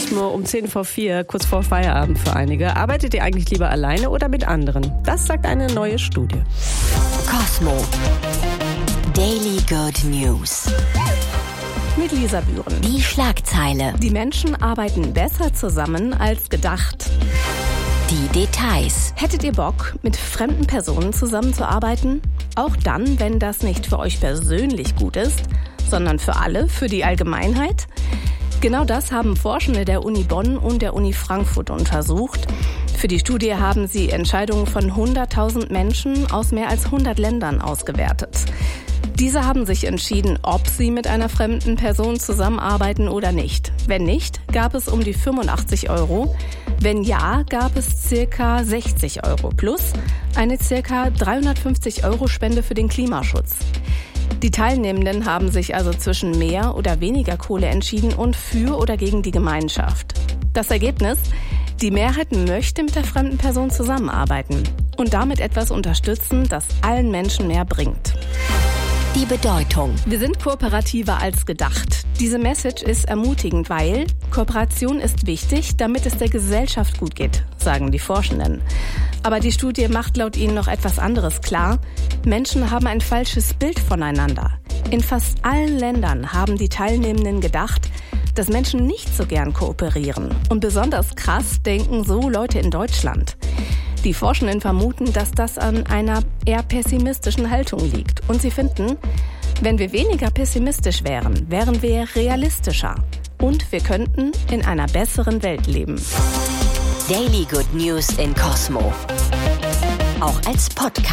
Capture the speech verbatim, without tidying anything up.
Cosmo um zehn vor vier, kurz vor Feierabend für einige. Arbeitet ihr eigentlich lieber alleine oder mit anderen? Das sagt eine neue Studie. Cosmo. Daily Good News. Mit Lisa Bühren. Die Schlagzeile. Die Menschen arbeiten besser zusammen als gedacht. Die Details. Hättet ihr Bock, mit fremden Personen zusammenzuarbeiten? Auch dann, wenn das nicht für euch persönlich gut ist, sondern für alle, für die Allgemeinheit? Genau das haben Forschende der Uni Bonn und der Uni Frankfurt untersucht. Für die Studie haben sie Entscheidungen von hunderttausend Menschen aus mehr als hundert Ländern ausgewertet. Diese haben sich entschieden, ob sie mit einer fremden Person zusammenarbeiten oder nicht. Wenn nicht, gab es um die fünfundachtzig Euro. Wenn ja, gab es circa sechzig Euro plus eine circa dreihundertfünfzig Euro Spende für den Klimaschutz. Die Teilnehmenden haben sich also zwischen mehr oder weniger Kohle entschieden und für oder gegen die Gemeinschaft. Das Ergebnis? Die Mehrheit möchte mit der fremden Person zusammenarbeiten und damit etwas unterstützen, das allen Menschen mehr bringt. Die Bedeutung. Wir sind kooperativer als gedacht. Diese Message ist ermutigend, weil Kooperation ist wichtig, damit es der Gesellschaft gut geht, sagen die Forschenden. Aber die Studie macht laut ihnen noch etwas anderes klar. Menschen haben ein falsches Bild voneinander. In fast allen Ländern haben die Teilnehmenden gedacht, dass Menschen nicht so gern kooperieren. Und besonders krass denken so Leute in Deutschland. Die Forschenden vermuten, dass das an einer eher pessimistischen Haltung liegt. Und sie finden, wenn wir weniger pessimistisch wären, wären wir realistischer. Und wir könnten in einer besseren Welt leben. Daily Good News in Cosmo. Auch als Podcast.